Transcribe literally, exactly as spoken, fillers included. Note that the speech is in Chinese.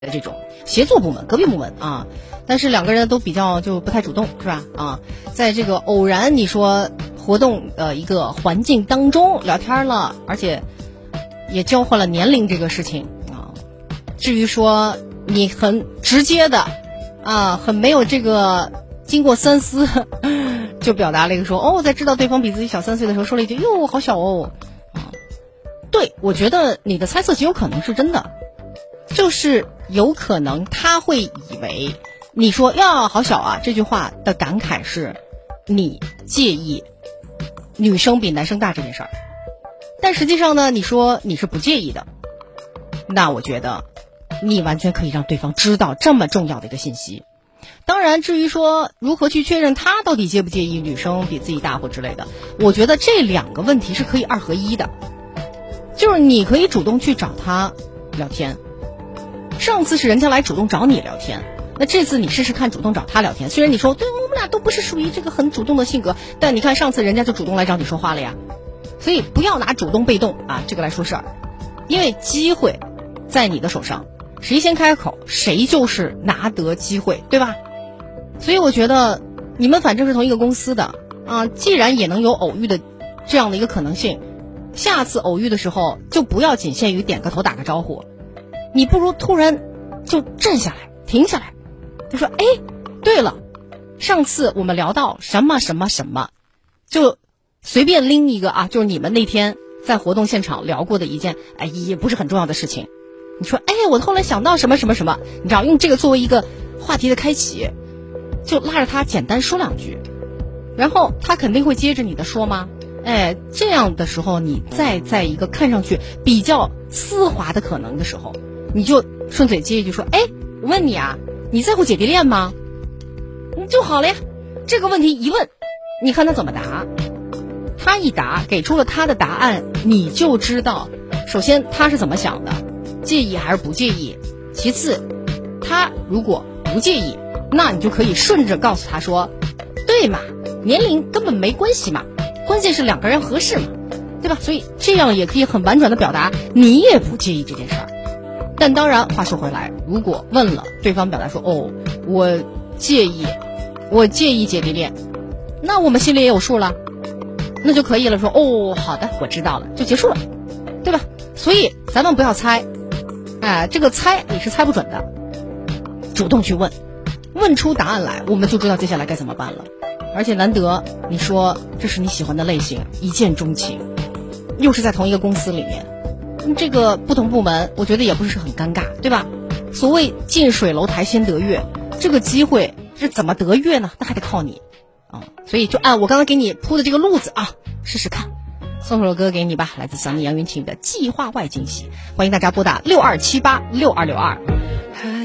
这种协作部门、隔壁部门啊，但是两个人都比较就不太主动，是吧？啊，在这个偶然你说活动的一个环境当中聊天了，而且也交换了年龄这个事情啊。至于说你很直接的啊，很没有这个经过三思，就表达了一个说哦，在知道对方比自己小三岁的时候说了一句哟好小哦啊。对，我觉得你的猜测极有可能是真的。就是有可能他会以为你说呀好小啊这句话的感慨是你介意女生比男生大这件事儿，但实际上呢你说你是不介意的，那我觉得你完全可以让对方知道这么重要的一个信息。当然至于说如何去确认他到底介不介意女生比自己大或之类的，我觉得这两个问题是可以二合一的，就是你可以主动去找他聊天，上次是人家来主动找你聊天，那这次你试试看主动找他聊天。虽然你说对我们俩都不是属于这个很主动的性格，但你看上次人家就主动来找你说话了呀。所以不要拿主动被动啊这个来说事儿，因为机会在你的手上，谁先开口谁就是拿得机会，对吧？所以我觉得你们反正是同一个公司的啊，既然也能有偶遇的这样的一个可能性，下次偶遇的时候就不要仅限于点个头打个招呼，你不如突然就站下来停下来，就说哎，对了，上次我们聊到什么什么什么，就随便拎一个啊，就是你们那天在活动现场聊过的一件哎也不是很重要的事情，你说哎我后来想到什么什么什么，你知道用这个作为一个话题的开启，就拉着他简单说两句，然后他肯定会接着你的说吗？哎，这样的时候你再在一个看上去比较丝滑的可能的时候，你就顺嘴接一句说哎我问你啊，你在乎姐弟恋吗？你就好了呀。这个问题一问，你看他怎么答，他一答给出了他的答案，你就知道首先他是怎么想的，介意还是不介意，其次他如果不介意，那你就可以顺着告诉他说对嘛，年龄根本没关系嘛，关键是两个人合适嘛，对吧？所以这样也可以很婉转的表达你也不介意这件事儿。但当然话说回来，如果问了对方表达说哦我介意我介意姐弟恋，那我们心里也有数了，那就可以了，说哦好的我知道了，就结束了，对吧？所以咱们不要猜，哎，这个猜你是猜不准的，主动去问，问出答案来，我们就知道接下来该怎么办了。而且难得你说这是你喜欢的类型，一见钟情，又是在同一个公司里面，这个不同部门我觉得也不是很尴尬，对吧？所谓近水楼台先得月，这个机会是怎么得月呢？那还得靠你啊！所以就按我刚刚给你铺的这个路子啊，试试看。送首歌给你吧，来自小米杨云晴的计划外惊喜。欢迎大家拨打六二七八六二六二。